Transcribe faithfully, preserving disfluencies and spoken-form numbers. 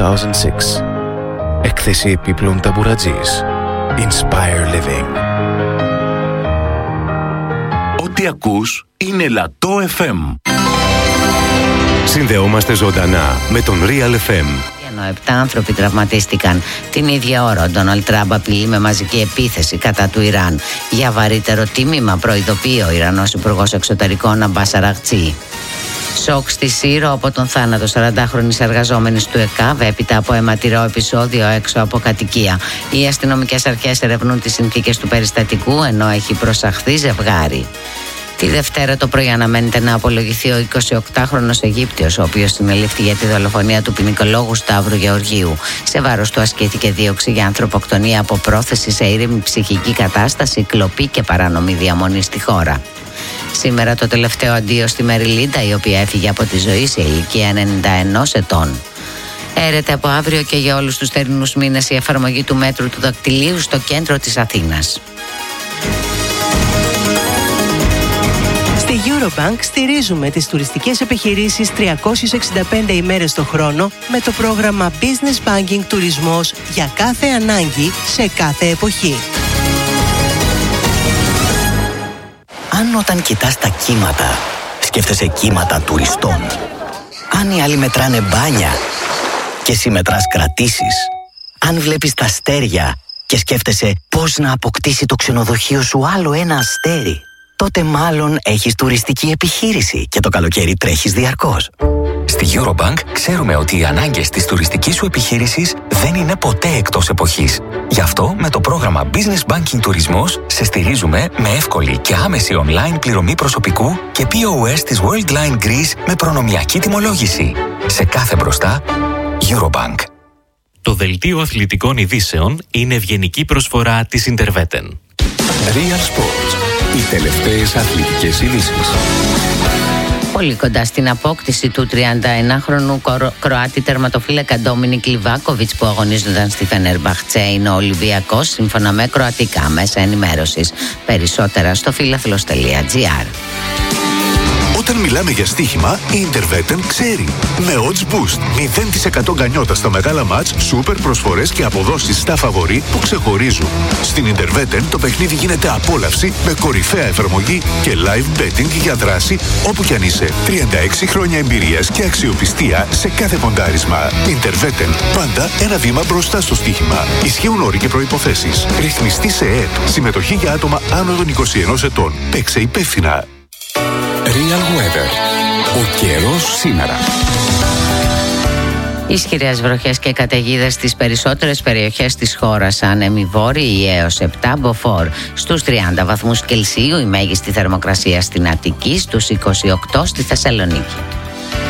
χίλια έξι. Έκθεση επίπλων ταμπουρατζής. Inspire Living. Ό,τι ακούς είναι Λατό εφ εμ. Συνδεόμαστε ζωντανά με τον Real εφ εμ. Ενώ επτά άνθρωποι τραυματίστηκαν. Την ίδια ώρα ο Ντόναλντ Τραμπ απειλεί με μαζική επίθεση κατά του Ιράν. Για βαρύτερο τίμημα προειδοποιεί ο Ιρανός Υπουργός Εξωτερικών Αμπάς Αραγτσί. Σοκ στη Σύρο από τον θάνατο σαραντάχρονης εργαζόμενης του ΕΚΑΒ έπειτα από αιματηρό επεισόδιο έξω από κατοικία. Οι αστυνομικές αρχές ερευνούν τις συνθήκες του περιστατικού ενώ έχει προσαχθεί ζευγάρι. Τη Δευτέρα το πρωί αναμένεται να απολογηθεί ο εικοσιοκτάχρονος Αιγύπτιος, ο οποίος συνελήφθη για τη δολοφονία του ποινικολόγου Σταύρου Γεωργίου. Σε βάρος του ασκήθηκε δίωξη για ανθρωποκτονία από πρόθεση σε ήρεμη ψυχική κατάσταση, κλοπή και παράνομη διαμονή στη χώρα. Σήμερα το τελευταίο αντίο στη Μεριλίντα, η οποία έφυγε από τη ζωή σε ηλικία ενενήντα ενός ετών. Έρεται από αύριο και για όλους τους θερινούς μήνες η εφαρμογή του μέτρου του δακτυλίου στο κέντρο της Αθήνας. Στη Eurobank στηρίζουμε τις τουριστικές επιχειρήσεις τριακόσιες εξήντα πέντε ημέρες το χρόνο με το πρόγραμμα Business Banking Τουρισμός για κάθε ανάγκη σε κάθε εποχή. Αν όταν κοιτάς τα κύματα, σκέφτεσαι κύματα τουριστών. Αν οι άλλοι μετράνε μπάνια και εσύ μετράς κρατήσεις. Αν βλέπεις τα αστέρια και σκέφτεσαι πώς να αποκτήσει το ξενοδοχείο σου άλλο ένα αστέρι, τότε μάλλον έχεις τουριστική επιχείρηση και το καλοκαίρι τρέχεις διαρκώς. Στη Eurobank ξέρουμε ότι οι ανάγκες της τουριστικής σου επιχείρησης δεν είναι ποτέ εκτός εποχής. Γι' αυτό με το πρόγραμμα Business Banking Τουρισμός σε στηρίζουμε με εύκολη και άμεση online πληρωμή προσωπικού και πι ο ες της Worldline Greece με προνομιακή τιμολόγηση. Σε κάθε μπροστά, Eurobank. Το δελτίο αθλητικών ειδήσεων είναι ευγενική προσφορά της Interveten. Real Sports. Οι τελευταίες αθλητικές ειδήσεις. Πολύ κοντά στην απόκτηση του τριανταενάχρονου Κροάτη τερματοφύλακα Ντόμινικ Λιβάκοβιτς που αγωνίζονταν στη Φενερμπαχτσέ είναι ο Ολυμπιακός, σύμφωνα με κροατικά μέσα ενημέρωσης. Περισσότερα στο φίλαθλος τελεία τζι άρ. Όταν μιλάμε για στοίχημα, η Interveten ξέρει. Με Odds Boost, μηδέν τοις εκατό γκανιότα στα μεγάλα μάτς, σούπερ προσφορές και αποδόσεις στα φαβορί που ξεχωρίζουν. Στην Interveten το παιχνίδι γίνεται απόλαυση με κορυφαία εφαρμογή και live betting για δράση όπου κι αν είσαι. τριάντα έξι χρόνια εμπειρίας και αξιοπιστία σε κάθε ποντάρισμα. Interveten, πάντα ένα βήμα μπροστά στο στοίχημα. Ισχύουν όροι και προϋποθέσεις. Ρυθμιστή σε ΕΕΠ. Συμμετοχή για άτομα άνω των είκοσι ενός ετών. Παίξε υπεύθυνα. Real Weather. Ο καιρός σήμερα. Ισχυρές βροχές και καταιγίδες στις περισσότερες περιοχές της χώρας. Άνεμοι βόρειοι έως επτά μποφόρ. Στους τριάντα βαθμούς Κελσίου η μέγιστη θερμοκρασία στην Αττική, στους είκοσι οκτώ στη Θεσσαλονίκη.